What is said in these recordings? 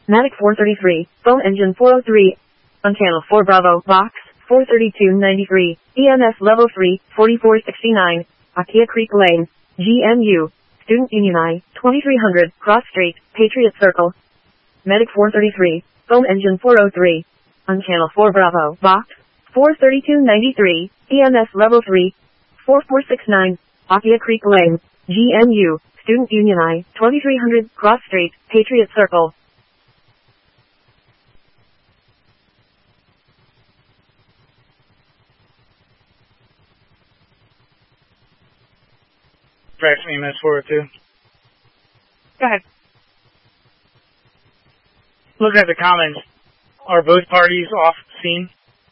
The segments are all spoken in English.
Matic 433, foam engine 403, on channel 4 Bravo, box 43293, EMS level 3, 4469, Akia Creek Lane, GMU, Student Union I, 2300, Cross Street, Patriot Circle. Medic 433, foam engine 403, on channel 4 Bravo, box 43293, EMS level 3, 4469, Akia Creek Lane, GMU, Student Union I, 2300, Cross Street, Patriot Circle. Fraction EMS 402. Go ahead. Looking at the comments, are both parties off scene?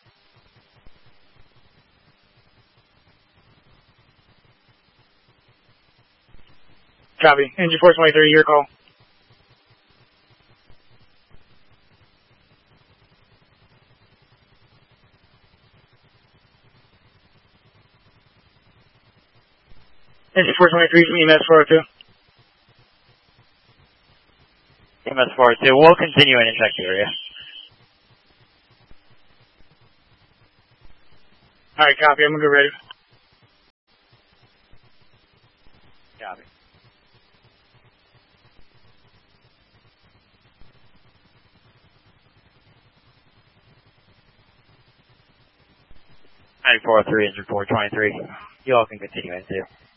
Copy. Engine Force 23, your call. Engine Force 23 from EMS 402. EMS 402, we'll continue and inspect the area. Alright, copy. I'm going to go ready. Copy. Medic 403, engine 423. You all can continue in too.